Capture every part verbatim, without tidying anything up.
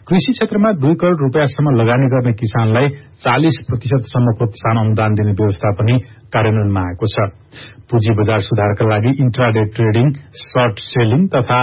कृषि क्षेत्रमा दुई करोड़ रूपियाँसम्म लगानी गर्ने किसानलाई चालीस प्रतिशतसम्म प्रोत्साहन अनुदान दिने व्यवस्था पनि कार्यान्वयनमा आएको छ। पुँजी बजार सुधारका लागि इन्ट्राडे ट्रेडिङ, सर्ट सेलिङ तथा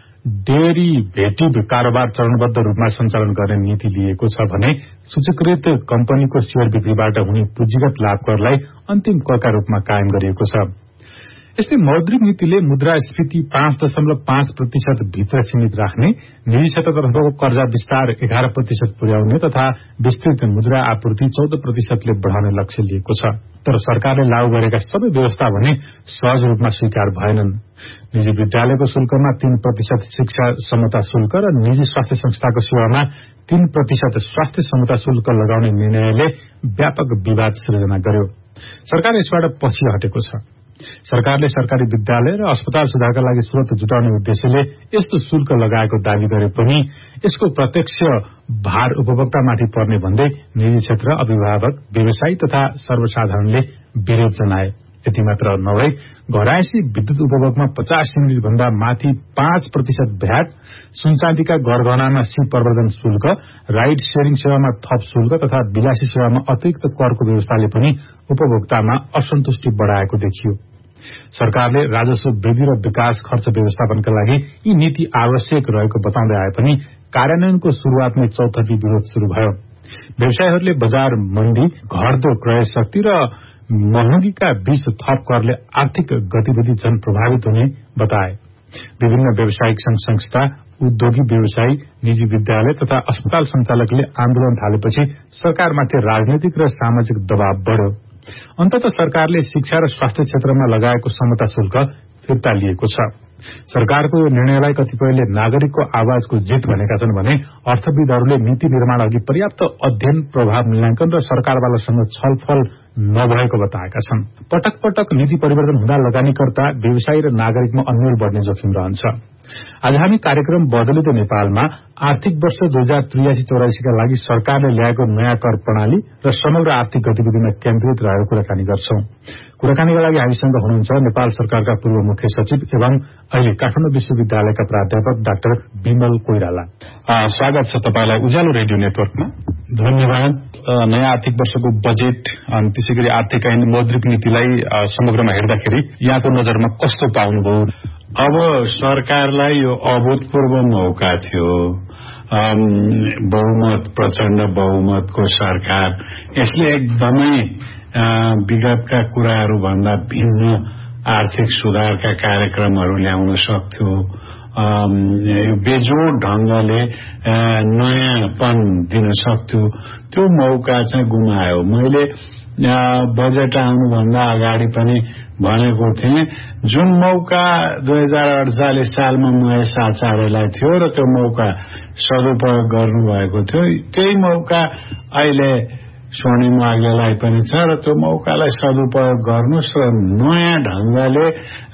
डेरिभेटिभ कारोबार चरणबद्ध रूपमा सञ्चालन गर्ने नीति लिएको छ भने सूचीकृत कम्पनीको शेयर बिक्रीबाट हुने पुँजीगत लाभ करलाई अन्तिम करका रूपमा कायम गरिएको छ। यस्तै मौद्रिक नीतिले मुद्रास्फीति पाँच दशमलव पाँच प्रतिशत भित्र सीमित राख्ने, निजी क्षेत्रतर्फको कर्जा विस्तार एघार प्रतिशत पुर्याउने तथा विस्तृत मुद्रा आपूर्ति चौध प्रतिशतले बढ़ाउने लक्ष्य लिएको छ। तर सरकारले लागू गरेका सबै व्यवस्था भने सहज रूपमा स्वीकार भएनन्। निजी विद्यालयको शुल्कमा तीन प्रतिशत शिक्षा समता शुल्क र निजी स्वास्थ्य संस्थाको सेवामा तीन प्रतिशत स्वास्थ्य समता शुल्क लगाउने निर्णयले व्यापक विवाद सृजना गर्यो। सरकार यसबाट पछि हटेको छ। सरकारले सरकारी विद्यालय र अस्पताल सुधारका लागि स्रोत जुटाउने उद्देश्यले यस्तो शुल्क लगाएको दावी गरे पनि यसको प्रत्यक्ष भार उपभोक्तामाथि पर्ने भन्दै निजी क्षेत्र, अभिभावक, व्यवसायी तथा सर्वसाधारणले विरोध जनाए। यति मात्र नभई घरायसी विद्युत उपभोगमा पचास युनिट भन्दा माथि पाँच प्रतिशत भ्याट, सुनचाँदीका गरगहनामा सी प्रवर्धन शुल्क, राइड शेयरिङ सेवामा थप शुल्क तथा विलासी सेवामा अतिरिक्त करको व्यवस्थाले पनि उपभोक्तामा असन्तुष्टि बढ़ाएको देखियो। सरकारले राजस्व वृद्धि र विकास खर्च व्यवस्थापनका लागि यी नीति आवश्यक रहेको बताउँदै आए पनि कार्यान्वयनको शुरूआतमै चौतर्फी विरोध शुरू भयो। व्यवसायीहरूले बजार मन्दी, घट्दो क्रय शक्ति र महँगीका बीच थप करले आर्थिक गतिविधि झन प्रभावित हुने बताए। विभिन्न व्यावसायिक संघ संस्था, उद्योगी व्यवसायी, निजी विद्यालय तथा अस्पताल संचालकले आन्दोलन थालेपछि सरकारमाथि राजनैतिक र सामाजिक दबाव बढ़्यो। अन्ततः सरकारले शिक्षा र स्वास्थ्य क्षेत्रमा लगाएको समता शुल्क फिर्ता लिएको छ। सरकारको यो निर्णयलाई कतिपयले नागरिकको आवाजको जित भनेका छन् भने अर्थविदहरूले नीति निर्माण अघि पर्याप्त अध्ययन, प्रभाव मूल्याङ्कन र सरकारवालासँग छलफल नभएको बताएका छन्। पटक पटक नीति परिवर्तन हुँदा लगानीकर्ता, व्यवसायी र नागरिकमा अन्यल बढ़ने जोखिम रहन्छ। आज हामी कार्यक्रम बदलिँदो नेपालमा आर्थिक वर्ष दुई हजार त्रियासी चौरासीका लागि सरकारले ल्याएको नयाँ कर प्रणाली र समग्र आर्थिक गतिविधिमा केन्द्रित रहेर कुराकानी गर्छौं। कुराकानीका लागि हामीसँग हुनुहुन्छ नेपाल सरकारका पूर्व मुख्य सचिव एवं अहिले काठमाडौँ विश्वविद्यालयका प्राध्यापक डाक्टर विमल कोइराला। स्वागत छ तपाईलाई उज्यालो रेडियो नेटवर्कमा। धन्यवाद। नयाँ आर्थिक वर्षको बजेट अनि त्यसैगरी आर्थिक ऐन, मौद्रिक नीतिलाई समग्रमा हेर्दाखेरि यहाँको नजरमा कस्तो पाउनुभयो? अब सरकारलाई यो अभूतपूर्व मौका थियो। बहुमत, प्रचण्ड बहुमतको सरकार, यसले एकदमै विगतका कुराहरू भन्दा भिन्न आर्थिक सुधारका कार्यक्रमहरू ल्याउन सक्थ्यो। बेजोड ढंगले नयाँपन दिन सक्थ्यो। त्यो मौका चाहिँ गुमायो। मैले बजेट आउनुभन्दा अगाडि पनि भनेको थिएँ, जुन मौका दुई हजार अडचालिस सालमा महेश आचार्यलाई थियो र त्यो मौका सदुपयोग गर्नुभएको थियो, त्यही मौका अहिले स्वर्णिम वाग्लेलाई पनि छ र त्यो मौकालाई सदुपयोग गर्नुस् र नयाँ ढंगले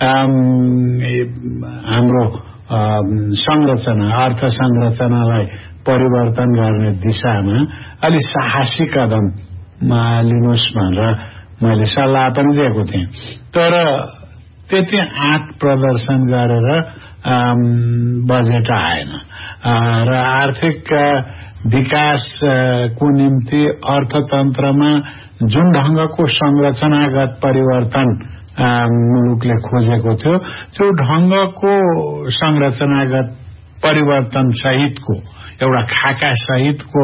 हाम्रो संरचना, अर्थ संरचनालाई परिवर्तन गर्ने दिशामा अलि साहसी कदम लिनुस् भनेर मैले सल्लाह पनि दिएको थिएँ। तर त्यति आँट प्रदर्शन गरेर बजेट आएन र आर्थिक विकासको निम्ति अर्थतन्त्रमा जुन ढंगको संरचनागत परिवर्तन मुलुकले खोजेको थियो, त्यो ढंगको संरचनागत परिवर्तन सहितको एउटा खाका सहितको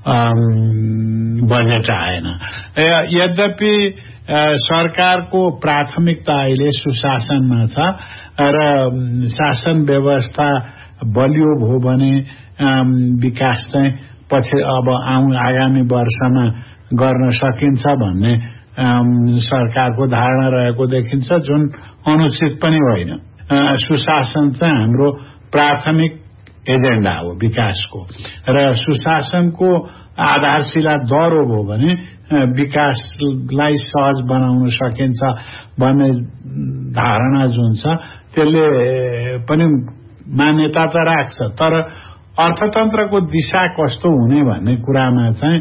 बजेट आएन। यद्यपि सरकारको प्राथमिकता अहिले सुशासनमा छ र शासन व्यवस्था बलियो भयो भने विकास चाहिँ पछि अब आगामी वर्षमा गर्न सकिन्छ भन्ने सरकारको धारणा रहेको देखिन्छ, जुन अनुचित पनि होइन। सुशासन चाहिँ हाम्रो प्राथमिक एजेन्डा हो विकासको, र सुशासनको आधारशिला दह्रो भयो भने विकासलाई सहज बनाउन सकिन्छ भन्ने धारणा जुन छ त्यसले पनि मान्यता त राख्छ। तर अर्थतन्त्रको दिशा कस्तो हुने भन्ने कुरामा चाहिँ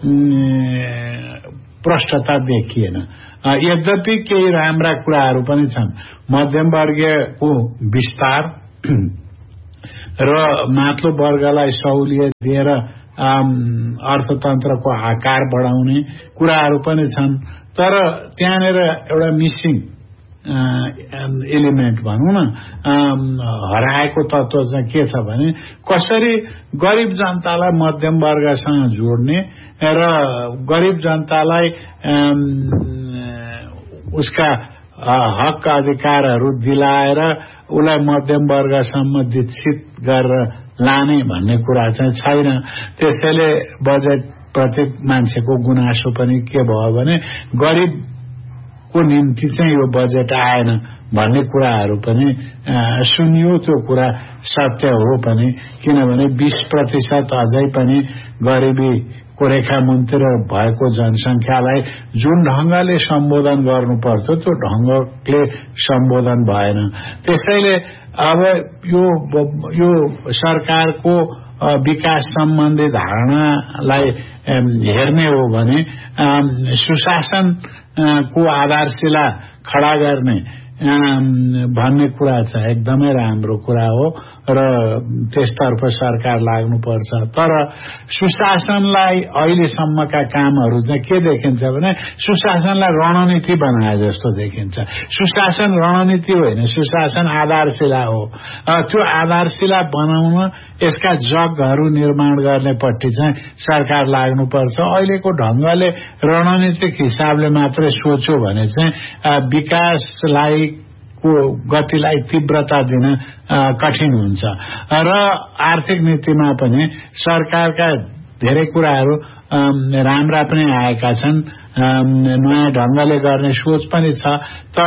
प्रष्टता देखिएन। यद्यपि केही राम्रा कुराहरू पनि छन्। मध्यमवर्गीयको विस्तार, र माथिल्लो वर्गलाई सहुलियत दिएर अर्थतन्त्रको आकार बढाउने कुराहरू पनि छन्। तर त्यहाँनिर एउटा मिसिङ एलिमेन्ट भनौँ न हराएको तत्त्व चाहिँ के छ भने कसरी गरिब जनतालाई मध्यम वर्गसँग जोड्ने र गरिब जनतालाई उसका हक अधिकारहरू दिलाएर उसलाई मध्यम वर्गसम्म दीक्षित गरेर लाने भन्ने कुरा चाहिँ छैन। त्यसैले बजेट प्रति मान्छेको गुनासो पनि के भयो भने गरिबको निम्ति चाहिँ यो बजेट आएन भन्ने कुराहरू पनि सुनियो। त्यो कुरा सत्य हो पनि, किनभने बीस प्रतिशत अझै पनि गरिबी को रेखा मुन्तिर भएको जनसंख्यालाई जुन ढंगले सम्बोधन गर्नुपर्थ्यो त्यो ढंगले सम्बोधन भएन। त्यसैले अब यो यो सरकारको विकास सम्बन्धी धारणालाई हेर्ने हो भने सुशासनको आधारशिला खडा गर्ने भन्ने कुरा चाहिँ एकदमै राम्रो कुरा हो र त्यसतर्फ सरकार लाग्नुपर्छ। तर सुशासनलाई अहिलेसम्मका कामहरू चाहिँ के देखिन्छ भने सुशासनलाई रणनीति बनाए जस्तो देखिन्छ। सुशासन रणनीति होइन, सुशासन आधारशिला हो। त्यो आधारशिला बनाउन यसका जगहरू निर्माण गर्नेपट्टि चाहिँ सरकार लाग्नुपर्छ। अहिलेको ढंगले रणनीतिक हिसाबले मात्रै सोच्यो भने चाहिँ विकासलाई को गतिलाई तीव्रता दिन कठिन हुन्छ र आर्थिक नीतिमा पनि सरकारका धेरै कुराहरू राम्रा पनि आएका छन्, नयाँ ढंगले गर्ने सोच पनि छ। तर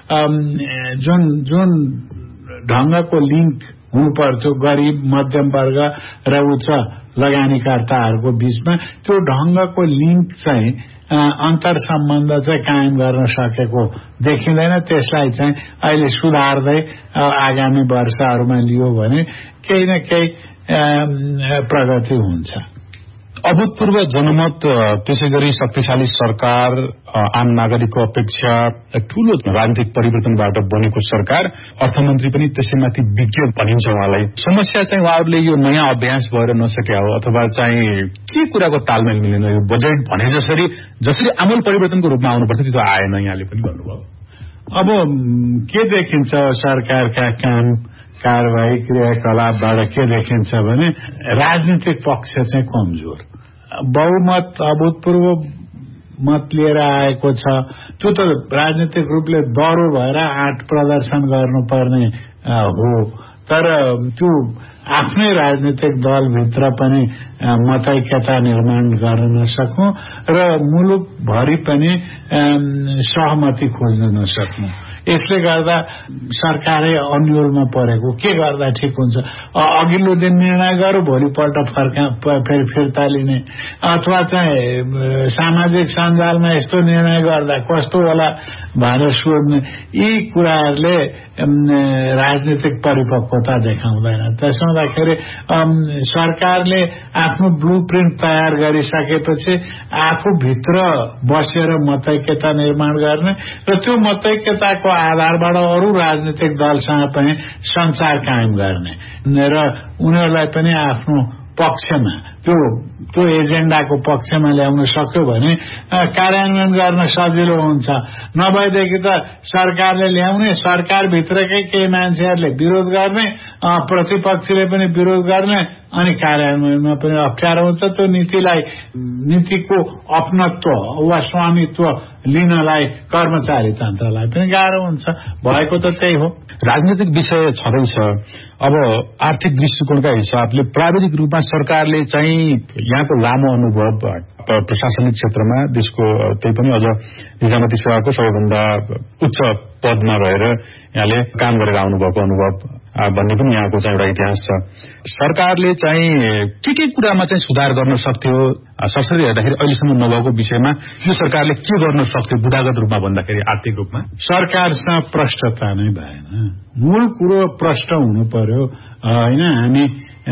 जुन जुन ढंगको लिंक हुनुपर्थ्यो गरिब मध्यम वर्ग र उच्च लगानीकर्ताहरूको बीचमा त्यो ढंगको लिंक चाहिँ अन्तर सम्बन्ध चाहिँ कायम गर्न सकेको देखिँदैन। त्यसलाई चाहिँ अहिले सुधार्दै आगामी वर्षहरूमा लियो भने केही न केही प्रगति हुन्छ। अभूतपूर्व जनमत, त्यसै गरी शक्तिशाली सरकार, आम नागरिकको अपेक्षा ठूलो राजनीतिक परिवर्तनबाट बनेको सरकार, अर्थमन्त्री पनि त्यसैमाथि विज्ञ भनिन्छ उहाँलाई। समस्या चाहिँ उहाँहरूले यो नयाँ अभ्यास भएर नसके हो अथवा चाहिँ के कुराको तालमेल मिलेन? यो बजेट भने जसरी जसरी आमूल परिवर्तनको रूपमा आउनुपर्छ त्यो आएन, यहाँले पनि भन्नुभयो। अब के देखिन्छ सरकारका काम कारवाही क्रियाकलापबाट के देखिन्छ भने राजनीतिक पक्ष चाहिँ कमजोर, बहुमत अभूतपूर्व मत लिएर आएको छ। त्यो त राजनीतिक रूपले दह्रो भएर आँट प्रदर्शन गर्नुपर्ने हो। तर त्यो आफ्नै राजनीतिक दलभित्र पनि मतैक्यता निर्माण गर्न नसक्नु र मुलुकभरि पनि सहमति खोज्न नसक्नु, यसले गर्दा सरकारै अन्यलमा परेको। के गर्दा ठिक हुन्छ? अघिल्लो दिन निर्णय गर्यो, भोलिपल्ट फर्का फेरि फिर्ता लिने, अथवा चाहिँ सामाजिक सञ्जालमा यस्तो निर्णय गर्दा कस्तो होला भनेर सोध्ने, यी कुराहरूले राजनीतिक परिपक्वता देखाउँदैन। त्यसो हुँदाखेरि सरकारले आफ्नो ब्लू प्रिन्ट तयार गरिसकेपछि आफूभित्र बसेर मतैक्यता निर्माण गर्ने र त्यो मतैक्यताको आधारबाट अरू राजनीतिक दलसँग पनि संचार कायम गर्ने र उनीहरूलाई पनि आफ्नो पक्षमा त्यो त्यो एजेन्डाको पक्षमा ल्याउन सक्यो भने कार्यान्वयन गर्न सजिलो हुन्छ। नभएदेखि त सरकारले ल्याउने, सरकारभित्रकै केही मान्छेहरूले विरोध गर्ने, प्रतिपक्षले पनि विरोध गर्ने, अनि कार्यान्वयनमा पनि अप्ठ्यारो हुन्छ। त्यो नीतिलाई नीतिको अपनत्व वा स्वामित्व लिनलाई कर्मचारी तन्त्रलाई पनि गाह्रो हुन्छ। भएको त त्यही हो। राजनीतिक विषय छँदैछ। अब आर्थिक दृष्टिकोणका हिसाबले प्राविधिक रूपमा सरकारले चाहिँ यहाँको लामो अनुभव प्रशासनिक क्षेत्रमा देशको त्यही पनि अझ निजामती सेवाको सबैभन्दा उच्च पदमा रहेर यहाँले काम गरेर आउनुभएको अनुभव भन्ने पनि यहाँको चाहिँ एउटा इतिहास छ। सरकारले चाहिँ के के कुरामा चाहिँ सुधार गर्न सक्थ्यो? सरसरी हेर्दाखेरि अहिलेसम्म नभएको विषयमा यो सरकारले के गर्न सक्थ्यो बुदागत रूपमा भन्दाखेरि? आर्थिक रूपमा सरकारसँग प्रष्टता नै भएन। मूल कुरो प्रष्ट हुनु पर्यो होइन। हामी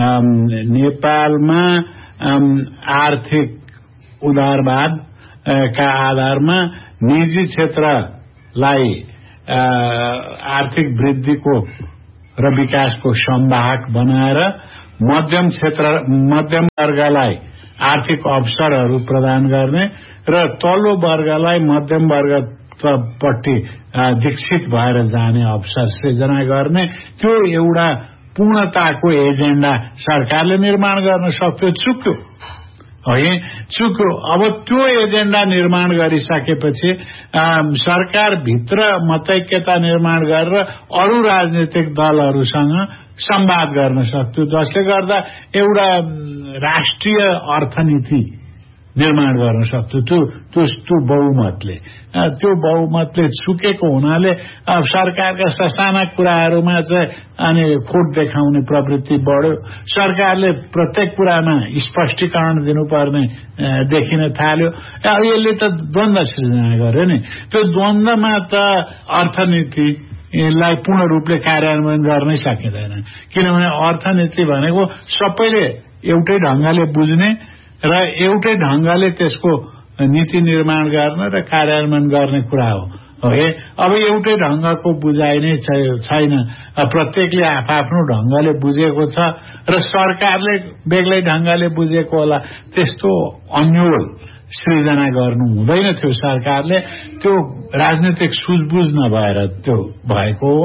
नेपालमा आर्थिक उदारवाद का आधारमा निजी क्षेत्रलाई आर्थिक वृद्धिको र विकासको संवाहक बनाएर मध्यम क्षेत्र मध्यम वर्गलाई आर्थिक अवसरहरू प्रदान गर्ने र तल्लो वर्गलाई मध्यम वर्गपट्टि विकसित भएर जाने अवसर सृजना गर्ने त्यो एउटा पूर्णताको एजेन्डा सरकारले निर्माण गर्न सक्थ्यो, चुक्यो है चुक्यो। अब त्यो एजेन्डा निर्माण गरिसकेपछि सरकारभित्र मतैक्यता निर्माण गरेर अरू राजनीतिक दलहरूसँग संवाद गर्न सक्थ्यो, जसले गर्दा एउटा राष्ट्रिय अर्थनीति निर्माण गर्न सक्थ्यो। त्यो त्यो त्यो बहुमतले त्यो बहुमतले चुकेको हुनाले अब सरकारका ससाना कुराहरूमा चाहिँ अनि खोट देखाउने प्रवृत्ति बढ्यो। सरकारले प्रत्येक कुरामा स्पष्टीकरण दिनुपर्ने देखिन थाल्यो। अब यसले त द्वन्द्व सृजना गर्यो नि। त्यो द्वन्द्वमा त अर्थनीति यसलाई पूर्ण रूपले कार्यान्वयन गर्नै सकिँदैन, किनभने अर्थनीति भनेको सबैले एउटै ढंगले बुझ्ने र एउटै ढंगले त्यसको नीति निर्माण गर्ने र कार्यान्वयन गर्ने कुरा हो है। अब एउटै ढंगको बुझाइ नै छैन, प्रत्येकले आफ्नो ढंगले बुझेको छ र सरकारले बेग्लै ढंगले बुझेको होला। त्यस्तो अन्यल सृजना गर्नु हुँदैन थियो। सरकारले त्यो राजनीतिक सुझबुझ नभएर त्यो भएको हो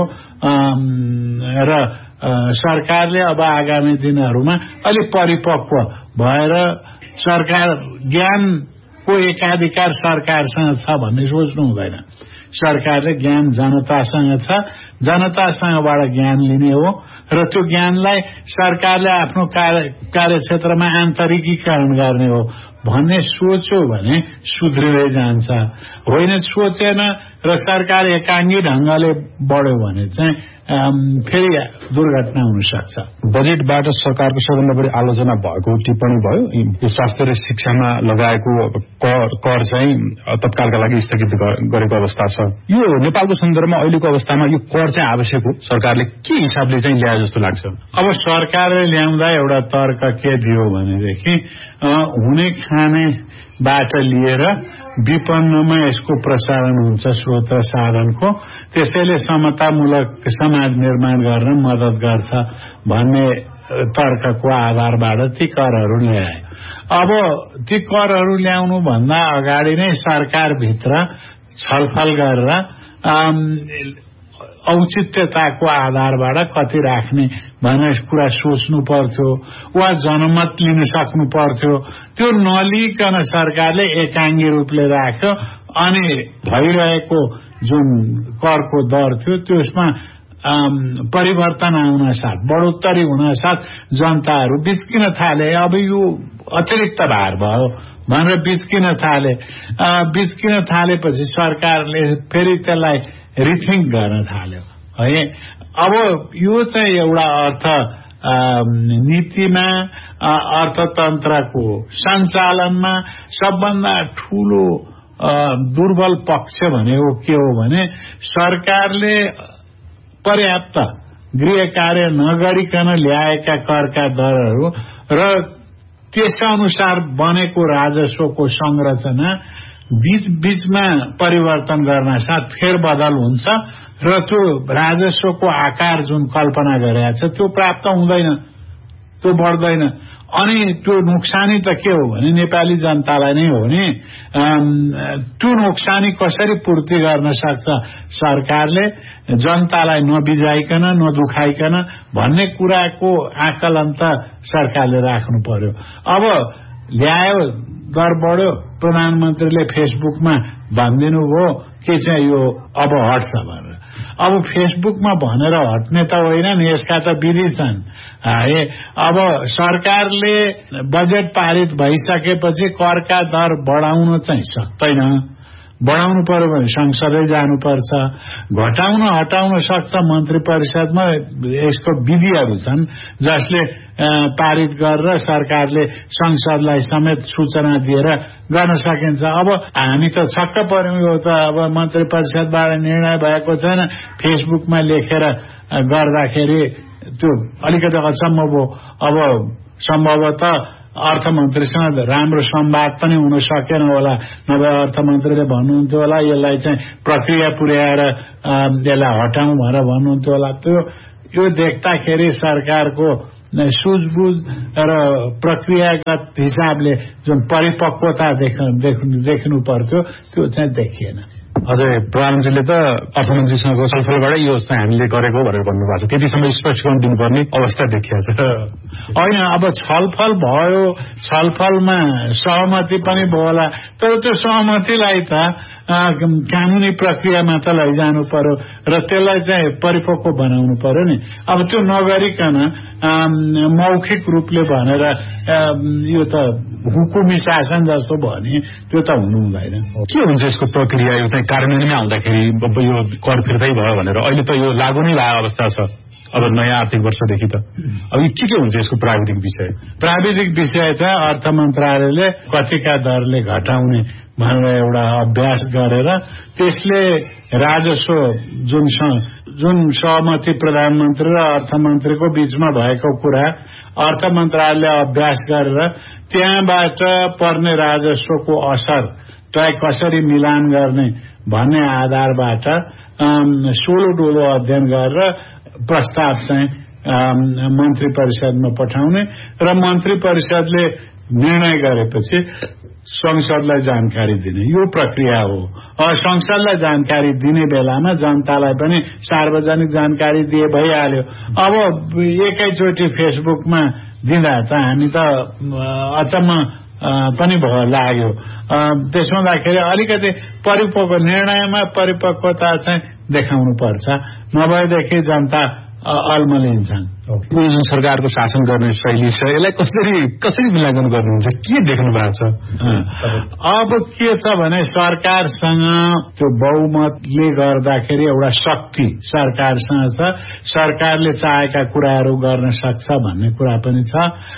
र सरकारले अब आगामी दिनहरूमा अलिक परिपक्व भएर सरकार ज्ञानको एकाधिकार सरकारसँग छ भन्ने सोच्नु हुँदैन। सरकारले ज्ञान जनतासँग छ, जनतासँगबाट ज्ञान लिने हो र त्यो ज्ञानलाई सरकारले आफ्नो कार्यक्षेत्रमा आन्तरिकीकरण गर्ने हो भन्ने सोच्यो भने सुध्रिँदै जान्छ। होइन सोचेन र सरकार एकाङ्गी ढंगले बढ्यो भने चाहिँ फेरि दुर्घटना हुन सक्छ। बजेटबाट सरकारको सबभन्दा बढी आलोचना भएको टिप्पणी भयो यो स्वास्थ्य र शिक्षामा लगाएको कर कर चाहिँ तत्कालका लागि स्थगित गरेको अवस्था छ। यो नेपालको सन्दर्भमा अहिलेको अवस्थामा यो कर चाहिँ आवश्यक हो, सरकारले के हिसाबले चाहिँ ल्याए जस्तो लाग्छ? अब सरकारले ल्याउँदा एउटा तर्क के दियो भनेदेखि हुने खानेबाट लिएर विपन्नमा यसको प्रसारण हुन्छ स्रोत र साधनको, त्यसैले समतामूलक समाज निर्माण गर्न मद्दत गर्छ भन्ने तर्कको आधारबाट ती करहरू ल्याए। अब ती करहरू ल्याउनु भन्दा अगाडि नै सरकारभित्र छलफल गरेर औचित्यताको आधारबाट कति राख्ने भन्ने कुरा सोच्नु पर्थ्यो वा जनमत लिन सक्नु पर्थ्यो। त्यो नलिकन सरकारले एकाङ्गी रूपले राख्यो अनि भइरहेको जुन करको दर थियो त्यसमा परिवर्तन आउन साथ बढोत्तरी हुन साथ जनताहरू बिच्किन थाले। अब यो अतिरिक्त भार भयो भनेर बिच्किन थाले। बिच्किन थालेपछि सरकारले फेरि त्यसलाई रिथिङ्क गर्न थाल्यो है। अब यो चाहिँ एउटा अर्थ नीतिमा अर्थतन्त्रको सञ्चालनमा सबभन्दा ठूलो दुर्बल पक्ष भनेको के हो भने सरकारले पर्याप्त गृह कार्य नगरिकन ल्याएका करका दरहरू र त्यसअनुसार बनेको राजस्वको संरचना बीच बीचमा परिवर्तन गर्न साथ फेरबदल हुन्छ र त्यो राजस्वको आकार जुन कल्पना गरेका छ त्यो प्राप्त हुँदैन, त्यो बढ्दैन। अनि त्यो नोक्सानी त के हो भने नेपाली जनतालाई नै हो नि। त्यो नोक्सानी कसरी पूर्ति गर्न सक्छ सरकारले जनतालाई नबिजाइकन नदुखाइकन भन्ने कुराको आकलन त सरकारले राख्नु पर्यो। अब ल्यायो दर बढ्यो, प्रधानमन्त्रीले फेसबुकमा भनिदिनु भयो के चाहिँ यो अब हट्छ भनेर। अब फेसबुकमा भनेर हट्ने त होइन नि, यसका त विधि छन् है। अब सरकारले बजेट पारित भइसकेपछि करका दर बढाउन चाहिँ सक्दैन, बढाउनु पर्यो भने संसदै जानुपर्छ। घटाउन हटाउन सक्छ मन्त्री परिषदमा, यसको विधिहरू छन् जसले पारित गरेर सरकारले संसदलाई समेत सूचना दिएर गर्न सकिन्छ। अब हामी त छक्क पर्यौं, यो त अब मन्त्री परिषदबाट निर्णय भएको छैन, फेसबुकमा लेखेर गर्दाखेरि त्यो अलिकति अचम्म भयो। अब सम्भवतः अर्थमन्त्रीसँग राम्रो संवाद पनि हुन सकेन होला, नभए अर्थमन्त्रीले भन्नुहुन्थ्यो होला यसलाई चाहिँ प्रक्रिया पुर्याएर यसलाई हटाउँ भनेर भन्नुहुन्थ्यो होला। त्यो यो देख्दाखेरि सरकारको सुझबुझ र प्रक्रियागत हिसाबले जुन परिपक्वता देख्नु पर्थ्यो त्यो चाहिँ देखिएन। अझै प्रधानमन्त्रीले त अर्थमन्त्रीसँग छलफलबाटै यो चाहिँ हामीले गरेको भनेर भन्नुभएको छ। त्यतिसम्म स्पष्टीकरण दिनुपर्ने अवस्था देखिएको छ। होइन, अब छलफल भयो, छलफलमा सहमति पनि भयो होला, तर त्यो सहमतिलाई त कानूनी प्रक्रियामा त लैजानु पर्यो र त्यसलाई चाहिँ परिपक्व बनाउनु पर्यो नि। अब त्यो नगरिकन मौखिक रूपले भनेर यो त हुकुमी शासन जस्तो भने त्यो त हुनु हुँदैन। के हुन्छ यसको प्रक्रिया? यो चाहिँ कार्यान्वयनमा आउँदाखेरि यो कर फिर्तै भयो भनेर अहिले त यो लागू नै भएको अवस्था छ अब नयाँ आर्थिक वर्षदेखि त। अब यो के के हुन्छ यसको प्राविधिक विषय? प्राविधिक विषय चाहिँ अर्थ मन्त्रालयले कतिका दरले घटाउने भनेर एउटा अभ्यास गरेर त्यसले राजस्व जुन जुन सहमति प्रधानमन्त्री र अर्थमन्त्रीको बीचमा भएको कुरा अर्थ मन्त्रालयले अभ्यास गरेर त्यहाँबाट पर्ने राजस्वको असर तय कसरी मिलान गर्ने भन्ने आधारबाट सोलो डोलो अध्ययन गरेर प्रस्ताव चाहिँ मन्त्री परिषदमा पठाउने र मन्त्री परिषदले निर्णय गरेपछि संसदलाई जानकारी दिने यो प्रक्रिया हो। संसदलाई जानकारी दिने बेलामा जनतालाई पनि सार्वजनिक जानकारी दिए भइहाल्यो। अब एकैचोटि फेसबुकमा दिँदा त हामी त अचम्म पनि भयो लाग्यो। त्यसो हुँदाखेरि अलिकति परिपक्व निर्णयमा परिपक्वता चाहिँ देखाउनु पर्छ, नभएदेखि जनता अल्मलिन्छन्। जुन सरकारको शासन गर्ने शैली छ यसलाई कसरी कसरी मूल्याङ्कन गर्नुहुन्छ? के देख्नु भएको छ? अब के छ भने सरकारसँग त्यो बहुमतले गर्दाखेरि एउटा शक्ति सरकारसँग छ, सरकारले चाहेका कुराहरू गर्न सक्छ भन्ने कुरा पनि छ।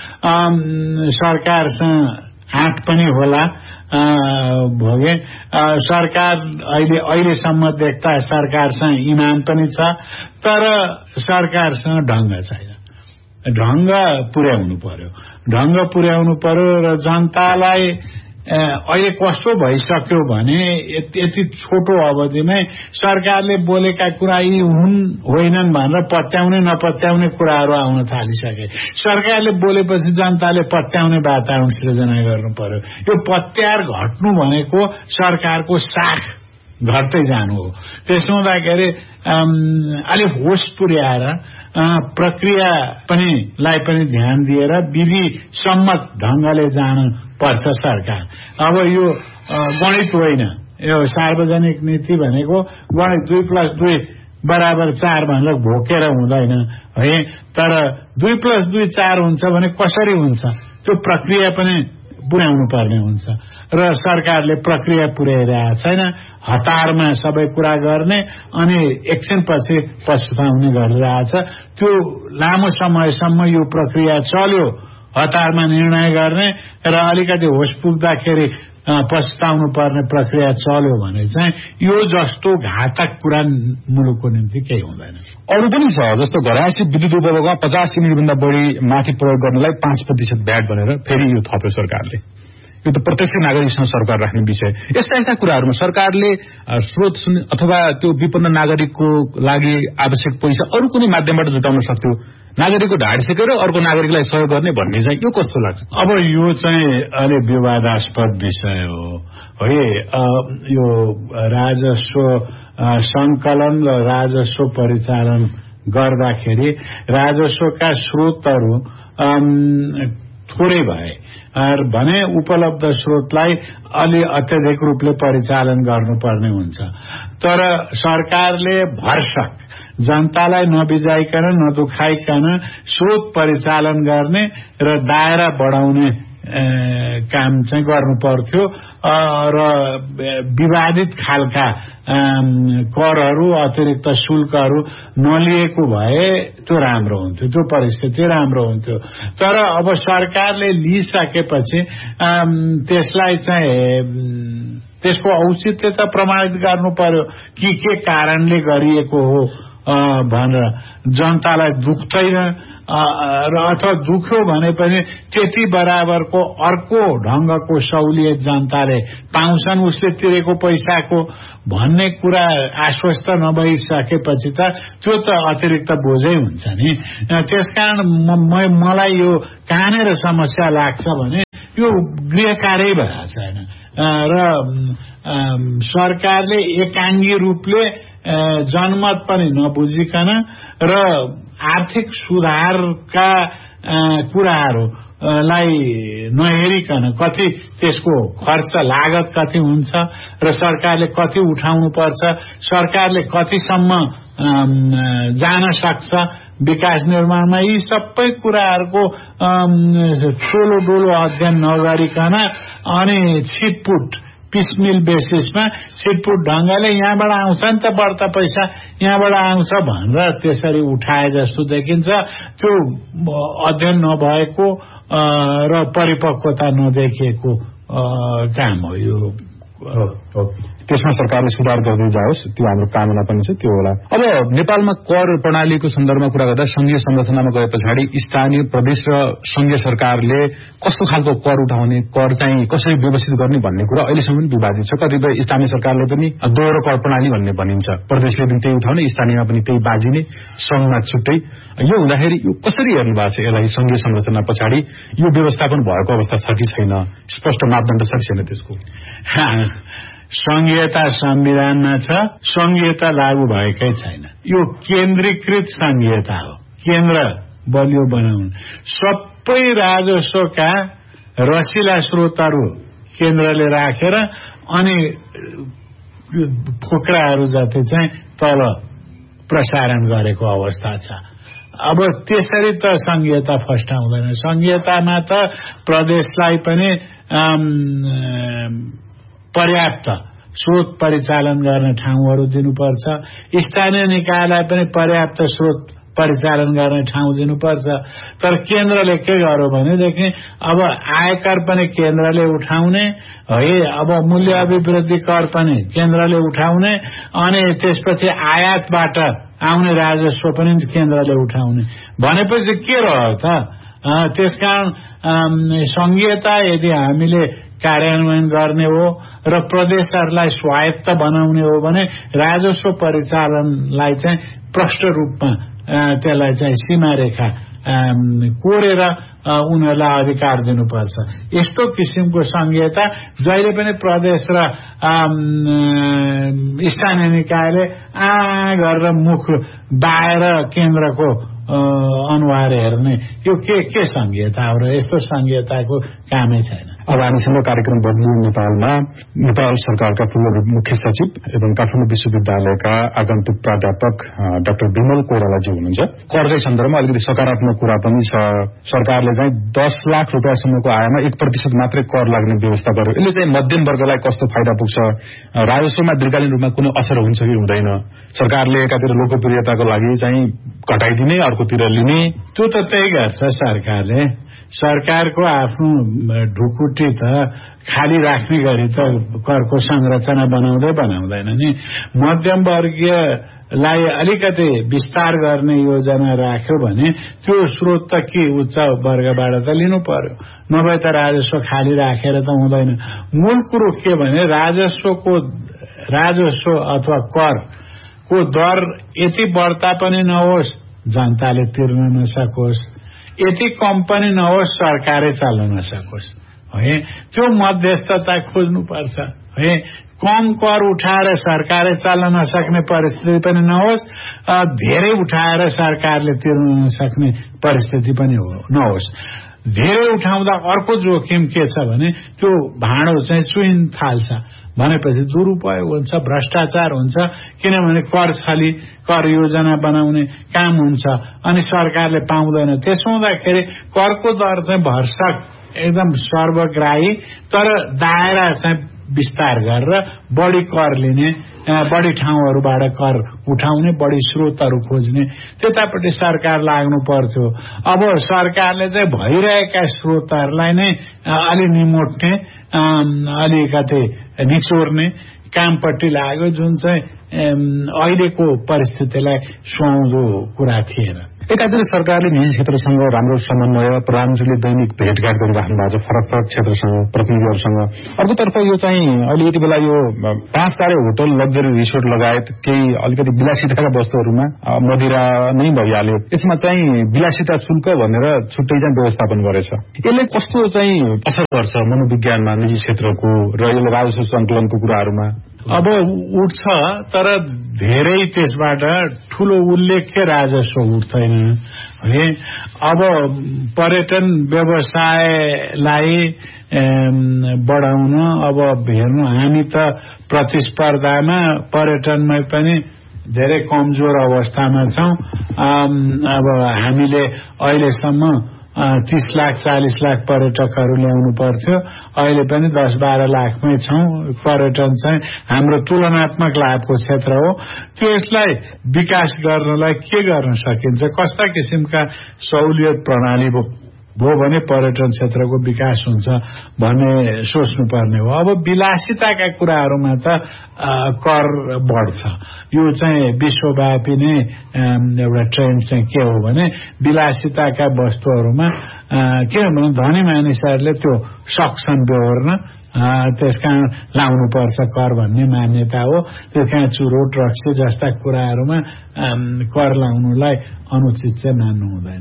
सरकारसँग आँट पनि होला भोगे। सरकार अहिले अहिलेसम्म देख्दा सरकारसँग इमान पनि छ, तर सरकारसँग ढङ्ग छैन। ढङ्ग पुर्याउनु पर्यो ढङ्ग पुर्याउनु पर्यो र जनतालाई अहिले कस्तो भइसक्यो भने यति छोटो अवधिमै सरकारले बोलेका कुरा यी हुन् होइनन् भनेर पत्याउने नपत्याउने कुराहरू आउन थालिसके। सरकारले बोलेपछि जनताले पत्याउने वातावरण सृजना गर्नु पर्यो। यो पत्यार घट्नु भनेको सरकारको साख घट्दै जानु हो। त्यसो हुँदाखेरि अलि होस पुर्याएर प्रक्रिया पनि लाई पनि ध्यान दिएर विधि सम्मत ढंगले जान पर्छ सरकार। अब यो गणित होइन, यो सार्वजनिक नीति भनेको गणित दुई प्लस दुई बराबर चार भनेर भोकेर हुँदैन है। तर दुई प्लस दुई चार हुन्छ भने कसरी हुन्छ त्यो प्रक्रिया पनि पुर्याउनु पर्ने हुन्छ र सरकारले प्रक्रिया पुर्याइरहेको छैन। हतारमा सबै कुरा गर्ने अनि एकछिनपछि पछुताउने गरिरहेछ। त्यो लामो समयसम्म यो प्रक्रिया चल्यो, हतारमा निर्णय गर्ने र अलिकति होस पुग्दाखेरि पछुताउनु पर्ने प्रक्रिया चल्यो भने चाहिँ यो जस्तो घातक कुरा मुलुकको निम्ति केही हुँदैन। अरू पनि छ, जस्तो घरायसी विद्युत उपभोगमा पचास युनिटभन्दा बढी माथि प्रयोग गर्नलाई पाँच प्रतिशत भ्याट भनेर फेरि यो थप्यो सरकारले। यो त प्रत्यक्ष नागरिकसँग सरकार राख्ने विषय। यस्ता यस्ता कुराहरूमा सरकारले स्रोत अथवा त्यो विपन्न नागरिकको लागि आवश्यक पैसा अरू कुनै माध्यमबाट जुटाउन सक्थ्यो, नागरिकको ढाड सेकेर अर्को नागरिकलाई सहयोग गर्ने भन्ने चाहिँ यो कस्तो लाग्छ? अब यो चाहिँ अलि विवादास्पद विषय हो है। यो राजस्व संकलन र राजस्व परिचालन गर्दाखेरि राजस्वका स्रोतहरू थोरै भए भने उपलब्ध स्रोतलाई अलि अत्यधिक रूपले परिचालन गर्नुपर्ने हुन्छ। तर सरकारले भरसक जनतालाई नबिजाइकन नदुखाइकन स्रोत परिचालन गर्ने र दायरा बढाउने काम चाहिँ गर्नु पर्थ्यो र विवादित खालका करहरू अतिरिक्त शुल्कहरू नलिएको भए त्यो राम्रो हुन्थ्यो, त्यो परिस्थिति राम्रो हुन्थ्यो। तर अब सरकारले लिइसकेपछि त्यसलाई चाहिँ त्यसको औचित्यता प्रमाणित गर्नु पर्यो कि के कारणले गरिएको हो भनेर जनतालाई दुख्दैन र अथवा दुख्यो भने पनि त्यति बराबरको अर्को ढंगको सहुलियत जनताले पाउँछन् उसले तिरेको पैसाको भन्ने कुरा आश्वस्त नभइसकेपछि त त्यो त अतिरिक्त बोझै हुन्छ नि। त्यसकारण मलाई यो कहाँनिर समस्या लाग्छ भने यो गृह कार्य भएको छैन र सरकारले एकाङ्गी रूपले जनमत पनि नबुझिकन र आर्थिक सुधारका कुराहरूलाई नहेरिकन कति त्यसको खर्च लागत कति हुन्छ र सरकारले कति उठाउनु पर्छ, सरकारले कतिसम्म जान सक्छ विकास निर्माणमा, यी सबै कुराहरूको ठुलो डोलो अध्ययन नगरिकन अनि छिटपुट पिसमिल बेसिसमा छिटपुट ढंगले यहाँबाट आउँछ नि त बढ्ता पैसा यहाँबाट आउँछ भनेर त्यसरी उठाए जस्तो देखिन्छ। त्यो अध्ययन नभएको र परिपक्वता नदेखिएको काम हो यो। त्यसमा सरकारले सुधार गर्दै जाओस् त्यो हाम्रो कामना पनि छ, त्यो होला। अब नेपालमा कर प्रणालीको सन्दर्भमा कुरा गर्दा संघीय संरचनामा गए पछाडि स्थानीय प्रदेश र संघीय सरकारले कस्तो खालको कर उठाउने, कर चाहिँ कसरी व्यवस्थित गर्ने भन्ने कुरा अहिलेसम्म पनि विवादित छ। कतिपय स्थानीय सरकारले पनि दोहोरो कर प्रणाली भन्ने भनिन्छ, प्रदेशले पनि त्यही उठाउने, स्थानीयमा पनि त्यही बाजिने, संघमा छुट्टै। यो हुँदाखेरि यो कसरी हेर्नु भएको छ यसलाई? संघीय संरचना पछाडि यो व्यवस्थापन भएको अवस्था छ कि छैन? स्पष्ट मापदण्ड छ कि छैन त्यसको? संघीयता संविधानमा छ, संघीयता लागू भएकै छैन। यो केन्द्रीकृत संघीयता हो। केन्द्र बलियो बनाउनु, सबै राजस्वका रसिला स्रोतहरू केन्द्रले राखेर अनि फोक्राहरू जति चाहिँ तल प्रसारण गरेको अवस्था छ। अब त्यसरी त संघीयता फस्टाउँदैन। संघीयतामा त प्रदेशलाई पनि पर्याप्त स्रोत परिचालन गर्ने ठाउँहरू दिनुपर्छ, स्थानीय निकायलाई पनि पर्याप्त स्रोत परिचालन गर्ने ठाउँ दिनुपर्छ। तर केन्द्रले के गर्यो भनेदेखि अब आयकर पनि केन्द्रले उठाउने है, अब मूल्य अभिवृद्धि कर पनि केन्द्रले उठाउने अनि त्यसपछि आयातबाट आउने राजस्व पनि केन्द्रले उठाउने भनेपछि के रह्यो त? त्यसकारण संघीयता यदि हामीले कार्यान्वयन गर्ने हो र प्रदेशहरूलाई स्वायत्त बनाउने हो भने राजस्व परिचालनलाई चाहिँ प्रष्ट रूपमा त्यसलाई चाहिँ सीमा रेखा कोरेर उनीहरूलाई अधिकार दिनुपर्छ। यस्तो किसिमको संघीयता जहिले पनि प्रदेश र स्थानीय निकायले आ गरेर मुख बाएर केन्द्रको अनुहार हेर्ने यो के के संघीयता हो र? यस्तो संघीयताको कामै छैन। अब हामीसँग कार्यक्रम बदलियो नेपालमा नेपाल सरकारका पूर्व मुख्य सचिव एवं काठमाडौँ विश्वविद्यालयका आगन्तुक प्राध्यापक डाक्टर विमल कोइरालाजी हुनुहुन्छ। करकै सन्दर्भमा अलिकति सकारात्मक कुरा पनि छ। सरकारले चाहिँ दस लाख रुपियाँसम्मको आयमा एक प्रतिशत मात्रै कर लाग्ने व्यवस्था गर्यो। यसले चाहिँ मध्यम वर्गलाई कस्तो फाइदा पुग्छ? राजस्वमा दीर्घकालीन रूपमा कुनै असर हुन्छ कि हुँदैन? सरकारले एकातिर लोकप्रियताको लागि चाहिँ घटाइदिने, अर्कोतिर लिने, त्यो त त्यही गर्छ सरकारले। सरकारको आफ्नो ढुकुटी त खाली राख्ने गरी त करको संरचना बनाउँदै बनाउँदैन नि। मध्यम वर्गीयलाई अलिकति विस्तार गर्ने योजना राख्यो भने त्यो स्रोत त के उच्च वर्गबाट त लिनु पर्यो, नभए त राजस्व खाली राखेर त हुँदैन। मूल कुरो के भने राजस्वको राजस्व अथवा करको दर यति बढ्ता पनि नहोस् जनताले तिर्न नसकोस्, यति कम पनि नहोस् सरकारै चल्न नसकोस् है। त्यो मध्यस्थता खोज्नुपर्छ है। कम कर उठाएर सरकारै चल्न नसक्ने परिस्थिति पनि नहोस्, धेरै उठाएर सरकारले तिर्न नसक्ने परिस्थिति पनि नहोस्। धेरै उठाउँदा अर्को जोखिम के छ भने त्यो भाँडो चाहिँ चुइन थाल्छ भनेपछि दुरुपयोग हुन्छ, भ्रष्टाचार हुन्छ। किनभने कर छली कर योजना बनाउने काम हुन्छ अनि सरकारले पाउँदैन। त्यसो हुँदाखेरि करको दर चाहिँ भरसक एकदम सर्वग्राही तर दायरा चाहिँ विस्तार गरेर बढी कर लिने, बढी ठाउँहरूबाट कर उठाउने, बढी स्रोतहरू खोज्ने त्यतापट्टि सरकार लाग्नु पर्थ्यो। अब सरकारले चाहिँ भइरहेका स्रोतहरूलाई नै अलि निमोट्ने, अलिकति निचोर्ने कामपट्टि लाग्यो, जुन चाहिँ अहिलेको परिस्थितिलाई सुहाउँदो कुरा थिएन। एकातिर सरकारले निजी क्षेत्रसँग राम्रो समन्वय, प्रधानमन्त्रीले दैनिक भेटघाट गरिराख्नु भएको छ फरक फरक क्षेत्रसँग, प्रतिनिधिहरूसँग। अर्कोतर्फ यो चाहिँ अहिले यति बेला यो पाँच तारे होटल, लग्जरी रिसोर्ट लगायत केही अलिकति विलासिताका वस्तुहरूमा मदिरा नै भइहाल्यो, यसमा चाहिँ विलासिता शुल्क भनेर छुट्टै चाहिँ व्यवस्थापन गरेछ। यसले कस्तो चाहिँ असर गर्छ मनोविज्ञानमा निजी क्षेत्रको र यसले राजस्व सङ्कलनको कुराहरूमा? अब उठ्छ, तर धेरै त्यसबाट ठूलो उल्लेख्य राजस्व उठ्दैन है। अब पर्यटन व्यवसायलाई बढाउन अब हेर्नु, हामी त प्रतिस्पर्धामा पर्यटनमै पनि धेरै कमजोर अवस्थामा छौं। अब हामीले अहिलेसम्म तीस लाख चालीस लाख पर्यटकहरू ल्याउनु पर्थ्यो, अहिले पनि दस बाह्र लाखमै छौं। पर्यटन चाहिँ हाम्रो तुलनात्मक लाभको क्षेत्र हो। त्यसलाई विकास गर्नलाई के गर्न सकिन्छ, कस्ता किसिमका सहुलियत प्रणाली भो भने पर्यटन क्षेत्रको विकास हुन्छ भन्ने सोच्नुपर्ने हो। अब विलासिताका कुराहरूमा त कर बढ्छ। यो चाहिँ विश्वव्यापी नै एउटा ट्रेन्ड चाहिँ के हो भने विलासिताका वस्तुहरूमा किनभने धनी मानिसहरूले त्यो सक्छन् बेहोर्न, त्यसकारण लाउनु पर्छ कर भन्ने मान्यता हो। त्यसकारण चुरोट, रक्सी जस्ता कुराहरूमा कर लाउनुलाई अनुचित चाहिँ मान्नु हुँदैन।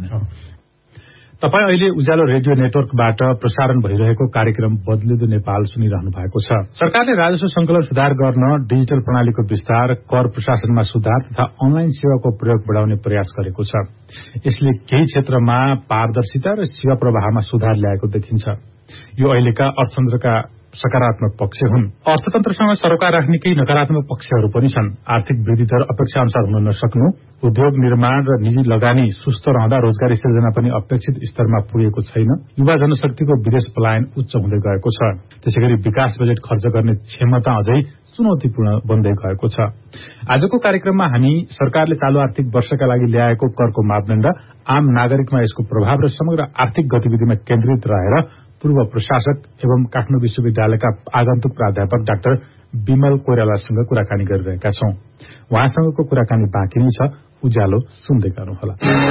तपाईँ अहिले उज्यालो रेडियो नेटवर्कबाट प्रसारण भइरहेको कार्यक्रम बदलिँदो नेपाल सुनिरहनु भएको छ। सरकारले राजस्व संकलन सुधार गर्न डिजिटल प्रणालीको विस्तार, कर प्रशासनमा सुधार तथा अनलाइन सेवाको प्रयोग बढाउने प्रयास गरेको छ। यसले केही क्षेत्रमा पारदर्शिता र सेवा प्रवाहमा सुधार ल्याएको देखिन्छ। यो अहिलेका अर्थतन्त्रका सकारात्मक पक्ष हुन्। अर्थतन्त्रसँग सरोकार राख्ने केही नकारात्मक पक्षहरू पनि छन्। आर्थिक वृद्धि दर अपेक्षा अनुसार हुन नसक्नु, उद्योग निर्माण र निजी लगानी सुस्त रहँदा रोजगारी सिर्जना पनि अपेक्षित स्तरमा पुगेको छैन, युवा जनशक्तिको विदेश पलायन उच्च हुँदै गएको छ। त्यसैगरी विकास बजेट खर्च गर्ने क्षमता अझै चुनौतीपूर्ण बन्दै गएको छ। आजको कार्यक्रममा हामी सरकारले चालू आर्थिक वर्षका लागि ल्याएको करको मापदण्ड, आम नागरिकमा यसको प्रभाव र समग्र आर्थिक गतिविधिमा केन्द्रित रहेर पूर्व प्रशासक एवं काठमाडौँ विश्वविद्यालयका आगन्तुक प्राध्यापक डाक्टर विमल कोइरालासँग कुराकानी गरिरहेका छौं। उहाँसँगको कुराकानी बाँकी नै छ, उज्यालो सुन्दै गर्नुहोला।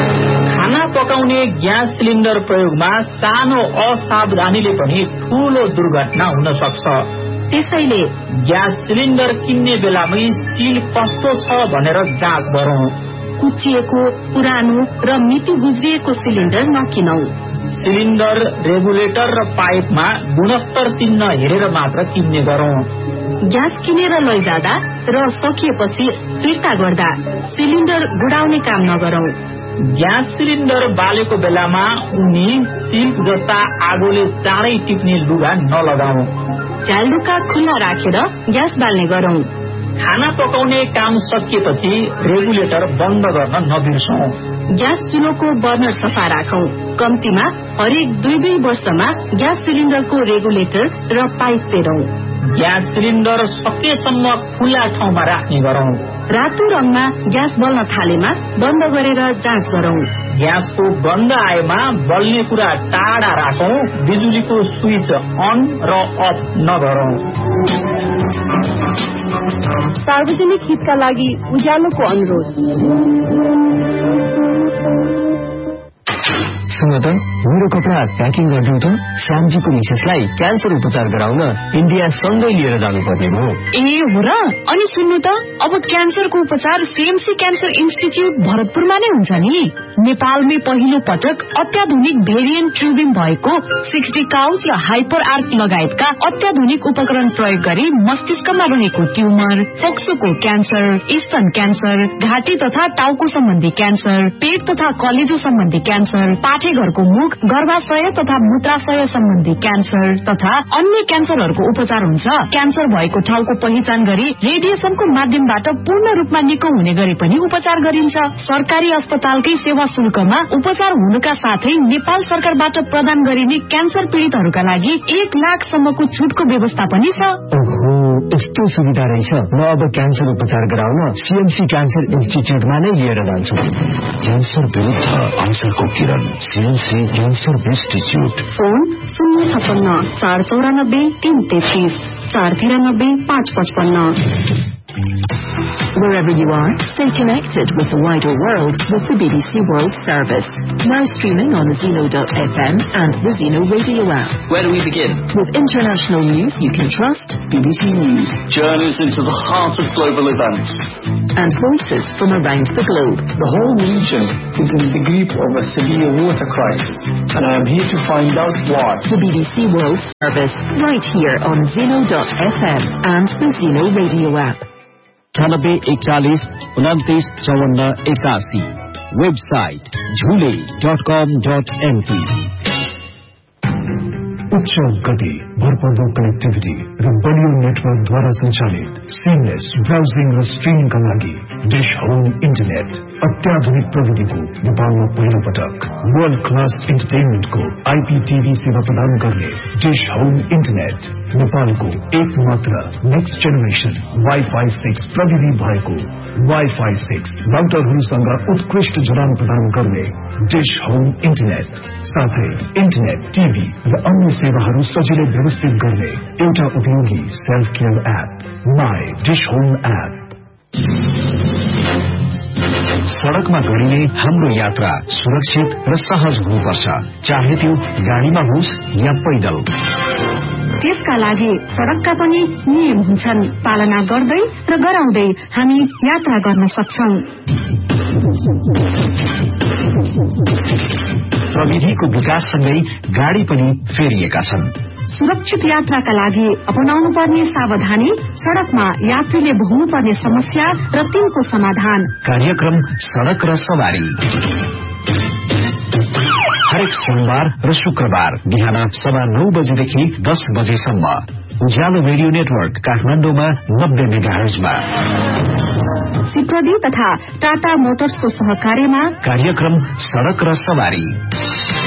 खाना पकाउने ग्यास सिलिन्डर प्रयोगमा सानो असावधानीले पनि ठूलो दुर्घटना हुन सक्छ। त्यसैले ग्यास सिलिन्डर किन्ने बेलामै सिल कस्तो छ भनेर जाँच गरौं। कुचिएको, पुरानो र मिति गुज्रिएको सिलिन्डर नकिनौ। सिलिन्डर, रेगुलेटर र पाइपमा गुणस्तर चिन्ह हेरेर मात्र किन्ने गरौं। ग्यास किनेर लैजाँदा र सकिएपछि फिर्ता गर्दा सिलिन्डर गुडाउने काम नगरौं। ग्यास सिलिन्डर बालेको बेलामा उनी सिल्क जस्ता आगोले चाँडै टिप्ने लुगा नलगाऊ। झ्यालडुका खुल्ला राखेर ग्यास बाल्ने गरौं। खाना पकाउने काम सकिएपछि रेगुलेटर बन्द गर्न नबिर्सौं। ग्यास चुलोको बर्नर सफा राखौं। कम्तीमा हरेक दुई दुई वर्षमा ग्यास सिलिन्डरको रेगुलेटर र पाइप फेरौं। ग्यास सिलिन्डर सकेसम्म खुला ठाउँमा राख्ने गरौं। रातो रङमा ग्यास बल्न थालेमा बन्द गरेर जाँच गरौं। ग्यासको गन्ध आएमा बल्ने कुरा टाढा राखौं। बिजुलीको स्विच अन र अफ नगरौं। सार्वजनिक हितका लागि उज्यालोको अनुरोध। सुन त, मेरो कपडा प्याकिङ गरिदिउँ त। श्यामजीको मिसेसलाई क्यान्सर उपचार गराउन इन्डिया सँगै लिएर जानुपर्ने हो। ए हो र? अनि सुन्नु त, अब क्यान्सरको उपचार सीएमसी क्यान्सर इन्स्टिच्युट भरतपुरमा नै हुन्छ नि। नेपालमै पहिलो पटक अत्याधुनिक भेरिएन्ट ट्युबिङ भएको सिक्सटी काउच र हाइपर आर्क लगायतका अत्याधुनिक उपकरण प्रयोग गरी मस्तिष्कमा रहेको ट्युमर, फोक्सोको क्यान्सर, स्तन क्यान्सर, घाँटी तथा टाउको सम्बन्धी क्यान्सर, पेट तथा कलेजो सम्बन्धी क्यान्सर, पाठेघरको मुख, गर्भाशय तथा मूत्राशय सम्बन्धी क्यान्सर तथा अन्य क्यान्सरहरूको उपचार हुन्छ। क्यान्सर भएको ठाउँको पहिचान गरी रेडिएसनको माध्यमबाट पूर्ण रूपमा निको हुने गरी पनि उपचार गरिन्छ। सरकारी अस्पतालकै सेवा शुल्कमा उपचार हुनुका साथै नेपाल सरकारबाट प्रदान गरिने क्यान्सर पीड़ितहरूका लागि एक लाखसम्मको छुटको व्यवस्था पनि छ। ओहो, यस्तो सुविधा रहेछ। म अब क्यान्सर उपचार गराउन सीएमसी क्यान्सर इन्स्टिच्युटमा नै लिएर जान्छु। क्यान्सर विरुद्ध अवसरको किरण, सीएमसी क्यान्सर इन्स्टिच्युट। फोन शून्य छपन्न चार चौरानब्बे तीन तेत्तीस चार तिरानब्बे पाँच पचपन्न। Wherever you are, stay connected with the wider world with the B B C World Service. Now streaming on Zeno dot f m and the Zeno Radio app. Where do we begin? With international news you can trust, B B C News. Journeys into the heart of global events. And voices from around the globe. The whole region is in the grip of a severe water crisis, and I am here to find out why. The B B C World Service, right here on Zeno dot f m and the Zeno Radio app. छानब्बे एकचालिस उन्तिस चौवन्न एकासी website झुले dot कम dot NP. उच्च गति, भरपर्दो connectivity र बलियो नेटवर्कद्वारा सञ्चालित सिमलेस ब्राउजिङ र स्ट्रिमिङका लागि डिश होम इन्टरनेट अत्याधुनिक प्रविधिको नेपालमा पहिलो पटक वर्ल्ड क्लास इन्टरटेनमेन्टको आइपीटीभी सेवा प्रदान गर्ने डिश होम इन्टरनेट नेपालको एक मात्र नेक्स्ट जेनेरेसन वाइफाई सिक्स प्रविधि भएको वाइफाई सिक्स राउटरहरूसँग उत्कृष्ट जडान प्रदान गर्ने डिश होम इन्टरनेट साथै इन्टरनेट, टिभी र अन्य सेवाहरू सजिलै व्यवस्थित गर्ने एउटा उपयोगी self care app my dish home app. सड़कमा गरिने हाम्रो यात्रा सुरक्षित र सहज हुनुपर्छ, चाहे त्यो गाडीमा होस् या पैदल। त्यसका लागि सड़कका पनि नियम हुन्छन्, पालना गर्दै र गराउँदै हामी यात्रा गर्न सक्छौं। प्रविधिको विकाससँगै गाडी पनि फेरिएका छन्। सुरक्षित यात्राका लागि अपनाउनु पर्ने सावधानी, सड़कमा यात्रीले भोग्नु पर्ने समस्या र तिनको समाधान। कार्यक्रम सड़क र सवारी हरेक सोमबार र शुक्रबार बिहान सवा नौ बजेदेखि दस बजेसम्म उज्यालो रेडियो नेटवर्क काठमाडौँमा नब्बे मेगाहर्जमा। सिप्रदी तथा टाटा मोटर्सको सहकार्यमा कार्यक्रम सड़क र सवारी।